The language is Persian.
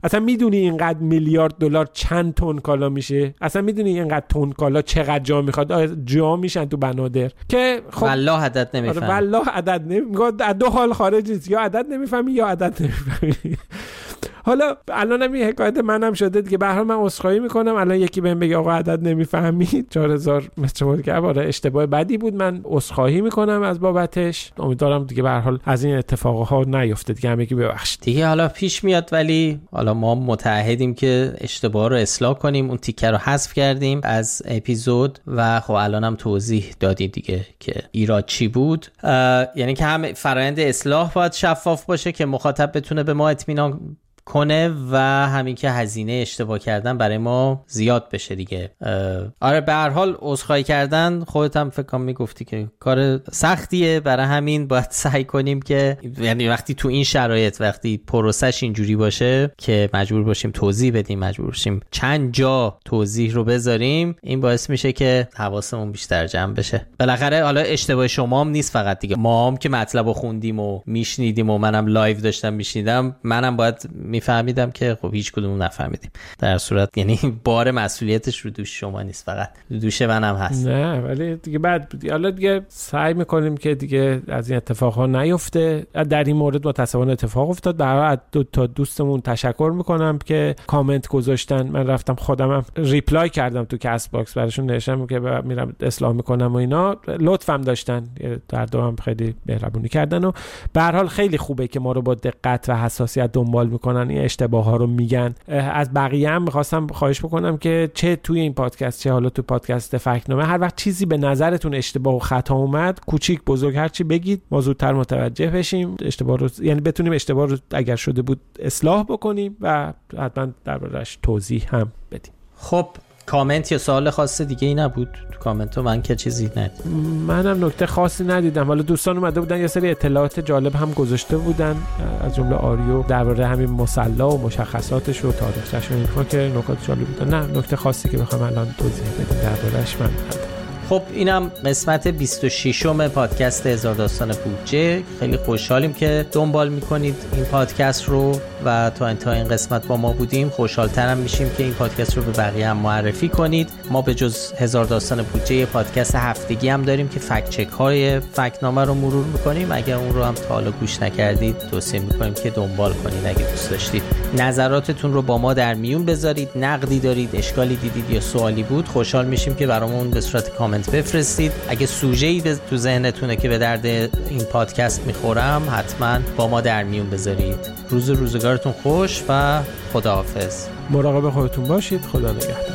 اصلا میدونی اینقدر میلیارد دلار چند تن کالا میشه؟ اصلا میدونی اینقدر تن کالا چقدر جا میخواد؟ جا میشن تو بنادر که خب والله عدد نمیفهمی. والله عدد نمیگه، از دو حال خارج نیست، یا عدد نمیفهمی یا عدد نمیفهمی. حالا الانم این حکایت منم شده دیگه. به هر حال من عذرخواهی میکنم. الان یکی بهم بگه آقا عدد نمیفهمی 4000 متر مرکب، آره اشتباه بدی بود، من عذرخواهی میکنم از بابتش. امیدوارم دیگه به هر حال از این اتفاقها نیفته دیگه، همگی ببخشید دیگه. حالا پیش میاد، ولی حالا ما متعهدیم که اشتباه رو اصلاح کنیم. اون تیکه رو حذف کردیم از اپیزود و خب الانم توضیح دادیم دیگه که ایراد چی بود. یعنی که هم فرآیند اصلاح باید شفاف باشه که مخاطب بتونه به ما اطمینان کنه و همین که هزینه اشتباه کردن برای ما زیاد بشه دیگه. آره به هر حال عذرخواهی کردن، خودت هم فکر کنم میگفتی که کار سختیه، برای همین باید سعی کنیم که یعنی وقتی تو این شرایط، وقتی پروسش اینجوری باشه که مجبور باشیم توضیح بدیم، مجبور باشیم چند جا توضیح رو بذاریم، این باعث میشه که حواسمون بیشتر جمع بشه. بالاخره حالا اشتباه شما هم نیست فقط دیگه، ما هم که مطلب رو خوندیم و میشنیدیم و منم لایو داشتم میشنیدم، منم باید میفهمیدم که خب هیچ کدوم نفهمیدیم. در صورت یعنی بار مسئولیتش رو دوش شما نیست، فقط دوش منم هست. نه ولی دیگه بعد حالا دیگه سعی میکنیم که دیگه از این اتفاقها نیفته. در این مورد متأسفانه اتفاق افتاد. به هر حال دو تا دوستمون تشکر میکنم که کامنت گذاشتن. من رفتم خودم ریپلای کردم تو کست باکس براشون، نوشتم که میرم اصلاح میکنم و اینا. لطفم داشتن، در دوام خیلی مهربونی کردن و به هر حال خیلی خوبه که ما رو با دقت و حساسیت دنبال میکنن، این اشتباه ها رو میگن. از بقیه هم میخواستم خواهش بکنم که چه توی این پادکست چه حالا تو پادکست فکت‌نامه، هر وقت چیزی به نظرتون اشتباه و خطا اومد، کوچیک بزرگ هر چی بگید، ما زودتر متوجه بشیم اشتباه رو، یعنی بتونیم اشتباه رو اگر شده بود اصلاح بکنیم و حتما دربارش توضیح هم بدیم. خب کامنت یا سوال خاص دیگه ای نبود تو کامنت ها؟ من که چیزی ندیدم. منم نکته خاصی ندیدم. حالا دوستان اومده بودن یه سری اطلاعات جالب هم گذاشته بودن، از جمله آریو درباره همین مصلا و مشخصاتش و تاریخچه‌ش و اینها که نکات جالب بودن. نه نکته خاصی که بخوام الان توضیح بدیم درباره‌اش من ندارم. خب اینم قسمت 26م پادکست هزار داستان بودجه. خیلی خوشحالیم که دنبال میکنید این پادکست رو و تا انتهای این قسمت با ما بودیم. خوشحالترم میشیم که این پادکست رو به بقیه هم معرفی کنید. ما به جز هزار داستان بودجه پادکست هفتگی هم داریم که فکت چک های فکت‌نامه رو مرور میکنیم. اگر اون رو هم تا حالا گوش نکردید توصیه میکنیم که دنبال کنید اگه دوست داشتید. نظراتتون رو با ما در میون بذارید. نقدی دارید، اشکالی دیدید یا سوالی بود، خوشحال میشیم که برامون به صورت بفرستید. اگه سوژه‌ای تو ذهنتونه که به درد این پادکست میخورم، حتما با ما در میون بذارید. روزگارتون خوش و خداحافظ. مراقب خودتون باشید. خدا نگهدار.